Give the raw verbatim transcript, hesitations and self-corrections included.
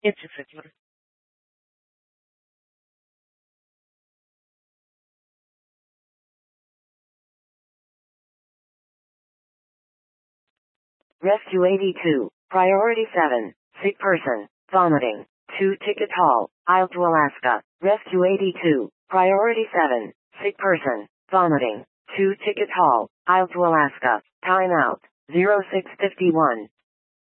It's a secular. Rescue eighty-two. Priority seven. Sick person. Vomiting. two ticket hall. Aisle to Alaska. Rescue eighty-two. Priority seven. Sick person. Vomiting. two ticket hall. Aisle to Alaska. Time out. zero six fifty-one.